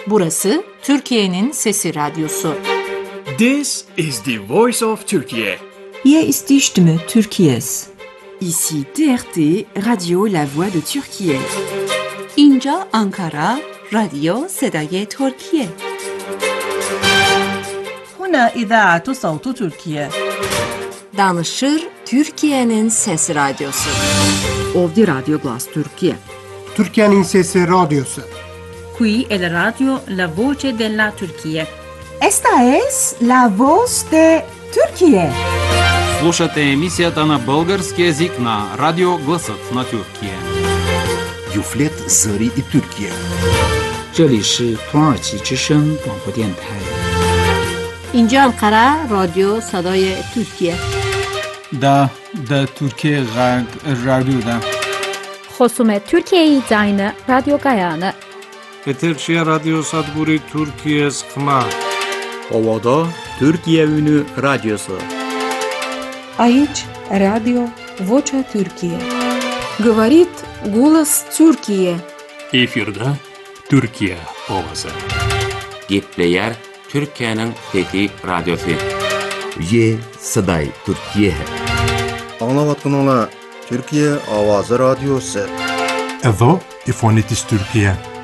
Burası Türkiye'nin Sesi Radyosu. This is the voice of Turkey. Hier ist die Stimme Türkiye's. Ici TRT, Radio La Voix de Türkiye. اینجا آنکارا، رادیو صدای ترکیه. هنا إذاعة صوت تركيا. Danışır Türkiye'nin Sesi Radyosu. Ovdje Radio Glas Türkiye. Türkiye'nin Sesi Radyosu. Qui è la radio La Voce della Turchia. Esta es la voz de Türkiye. Слушате емисията на български език на Радио Гласът на Türkiye. Yuflet Zări Türkiye. 这里是土耳其之声广播电台。 اینجا انقره رادیو صدای ترکیه. دا Türkiye رادیو دا. خصوم ترکیه زاین رادیو گایانه. Eterçiye Radyo Sadburi Türkiye Sıkma. Ovada Türkiye Ünü Radyosu. Aici Radio Vocea Türkiye. Говорит голос Türkiye. Efirde Türkiye ovası. Gepleyer Türkiye'nin Fethi Radyosu. Ye Saday Türkiye. Anlavatın ola Türkiye Avazı Radyosu. Εδώ η φωνή της Τουρκία.